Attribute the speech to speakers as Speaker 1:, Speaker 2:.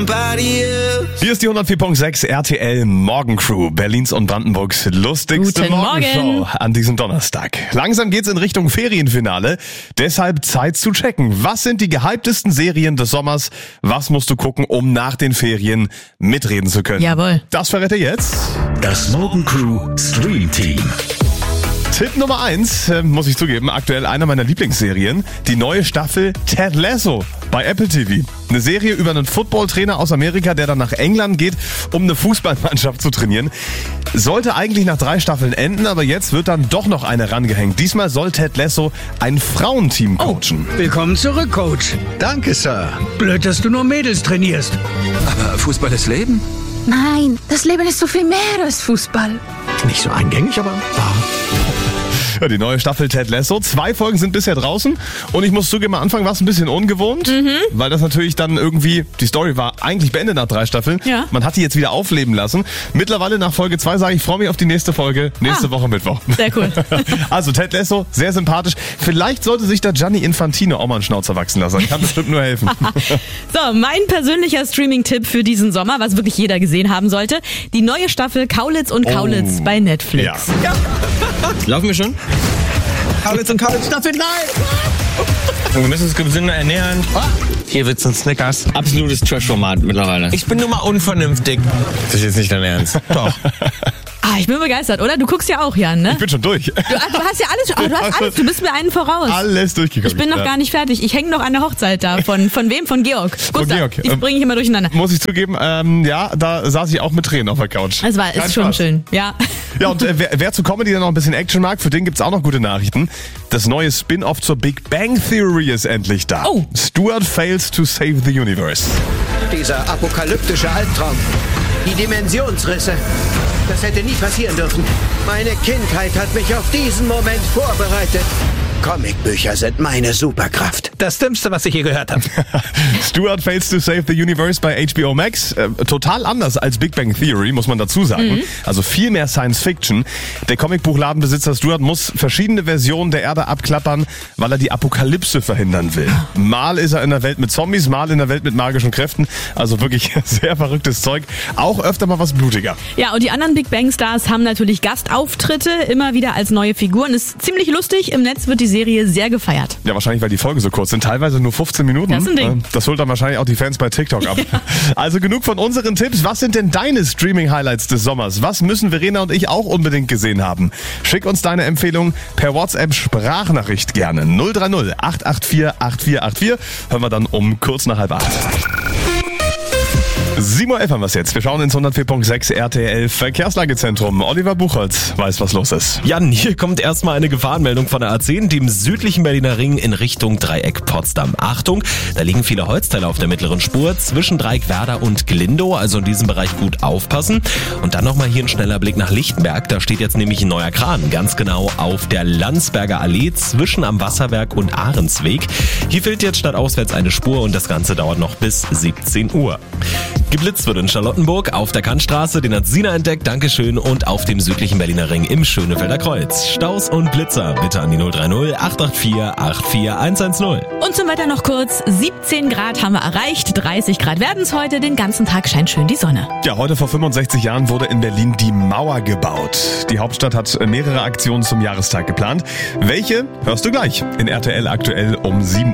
Speaker 1: Hier ist die 104.6 RTL Morgencrew, Berlins und Brandenburgs lustigste
Speaker 2: Guten
Speaker 1: Morgenshow
Speaker 2: Morgen.
Speaker 1: an diesem Donnerstag. Langsam geht's in Richtung Ferienfinale, deshalb Zeit zu checken. Was sind die gehyptesten Serien des Sommers? Was musst du gucken, um nach den Ferien mitreden zu können?
Speaker 2: Jawohl.
Speaker 1: Das verrät ihr jetzt.
Speaker 3: Das Morgencrew Stream Team.
Speaker 1: Tipp Nummer 1, muss ich zugeben, aktuell einer meiner Lieblingsserien, die neue Staffel Ted Lasso bei Apple TV. Eine Serie über einen Footballtrainer aus Amerika, der dann nach England geht, um eine Fußballmannschaft zu trainieren. Sollte eigentlich nach 3 Staffeln enden, aber jetzt wird dann doch noch eine rangehängt. Diesmal soll Ted Lasso ein Frauenteam coachen.
Speaker 4: Willkommen zurück, Coach.
Speaker 3: Danke, Sir.
Speaker 4: Blöd, dass du nur Mädels trainierst.
Speaker 3: Aber Fußball ist Leben?
Speaker 5: Nein, das Leben ist so viel mehr als Fußball.
Speaker 3: Nicht so eingängig, aber wahr.
Speaker 1: Ja, die neue Staffel Ted Lasso. 2 Folgen sind bisher draußen und ich muss zugeben, am Anfang war es ein bisschen ungewohnt, weil das natürlich dann irgendwie, die Story war eigentlich beendet nach 3 Staffeln.
Speaker 2: Ja.
Speaker 1: Man hat die jetzt wieder aufleben lassen. Mittlerweile nach Folge 2 sage ich, freue mich auf die nächste Folge, nächste Woche Mittwoch.
Speaker 2: Sehr cool.
Speaker 1: Also Ted Lasso, sehr sympathisch. Vielleicht sollte sich da Gianni Infantino auch mal einen Schnauzer wachsen lassen. Kann bestimmt nur helfen.
Speaker 2: So, mein persönlicher Streaming-Tipp für diesen Sommer, was wirklich jeder gesehen haben sollte, die neue Staffel Kaulitz und Kaulitz bei Netflix.
Speaker 1: Ja.
Speaker 6: Laufen wir schon?
Speaker 3: Kaulitz und Kaulitz Staffel, nein!
Speaker 6: Wir müssen uns gesünder ernähren. Hier wird's ein Snickers. Absolutes Trash-Format mittlerweile. Ich bin nur mal unvernünftig. Das ist jetzt nicht dein Ernst. Doch.
Speaker 2: Ich bin begeistert, oder? Du guckst ja auch, Jan, ne?
Speaker 1: Ich bin schon durch.
Speaker 2: Du hast ja alles, du bist mir einen voraus.
Speaker 1: Alles durchgekommen.
Speaker 2: Ich bin noch gar nicht fertig. Ich hänge noch an der Hochzeit da. Von wem? Von Georg. Gustav.
Speaker 1: Georg.
Speaker 2: Die bringe ich immer durcheinander.
Speaker 1: Muss ich zugeben, ja, da saß ich auch mit Tränen auf der Couch.
Speaker 2: Es
Speaker 1: Kein
Speaker 2: ist schon
Speaker 1: Spaß.
Speaker 2: schön, ja.
Speaker 1: Ja, und wer zu Comedy dann noch ein bisschen Action mag, für den gibt's auch noch gute Nachrichten. Das neue Spin-Off zur Big Bang Theory ist endlich da.
Speaker 2: Oh.
Speaker 1: Stuart fails to save the universe.
Speaker 7: Dieser apokalyptische Albtraum. Die Dimensionsrisse. Das hätte nie passieren dürfen. Meine Kindheit hat mich auf diesen Moment vorbereitet. Comicbücher sind meine Superkraft.
Speaker 3: Das Dümmste, was ich je gehört habe.
Speaker 1: Stuart fails to save the universe bei HBO Max. Total anders als Big Bang Theory, muss man dazu sagen. Also viel mehr Science Fiction. Der Comicbuchladenbesitzer Stuart muss verschiedene Versionen der Erde abklappern, weil er die Apokalypse verhindern will. Mal ist er in der Welt mit Zombies, mal in der Welt mit magischen Kräften. Also wirklich sehr verrücktes Zeug. Auch öfter mal was blutiger.
Speaker 2: Ja, und die anderen Big Bang Stars haben natürlich Gastauftritte, immer wieder als neue Figuren. Ist ziemlich lustig. Im Netz wird die Serie sehr gefeiert.
Speaker 1: Ja, wahrscheinlich, weil die Folgen so kurz sind. Teilweise nur 15 Minuten.
Speaker 2: Das ist ein Ding.
Speaker 1: Das holt dann wahrscheinlich auch die Fans bei TikTok ab.
Speaker 2: Ja.
Speaker 1: Also genug von unseren Tipps. Was sind denn deine Streaming-Highlights des Sommers? Was müssen Verena und ich auch unbedingt gesehen haben? Schick uns deine Empfehlung per WhatsApp-Sprachnachricht gerne. 030 884 8484. Hören wir dann um kurz nach 7:30. 7:11 Uhr haben wir es jetzt. Wir schauen ins 104.6 RTL Verkehrslagezentrum. Oliver Buchholz weiß, was los ist.
Speaker 8: Jan, hier kommt erstmal eine Gefahrenmeldung von der A10, dem südlichen Berliner Ring in Richtung Dreieck Potsdam. Achtung, da liegen viele Holzteile auf der mittleren Spur zwischen Dreieckwerder und Glindow, also in diesem Bereich gut aufpassen. Und dann nochmal hier ein schneller Blick nach Lichtenberg, da steht jetzt nämlich ein neuer Kran, ganz genau auf der Landsberger Allee zwischen am Wasserwerk und Ahrensweg. Hier fehlt jetzt stadtauswärts eine Spur und das Ganze dauert noch bis 17 Uhr. Geblitzt wird in Charlottenburg, auf der Kantstraße, den hat Sina entdeckt, Dankeschön, und auf dem südlichen Berliner Ring im Schönefelder Kreuz. Staus und Blitzer bitte an die 030 884 84110.
Speaker 2: Und zum Wetter noch kurz. 17 Grad haben wir erreicht, 30 Grad werden es heute. Den ganzen Tag scheint schön die Sonne.
Speaker 1: Ja, heute vor 65 Jahren wurde in Berlin die Mauer gebaut. Die Hauptstadt hat mehrere Aktionen zum Jahrestag geplant. Welche hörst du gleich in RTL aktuell um 7 Uhr.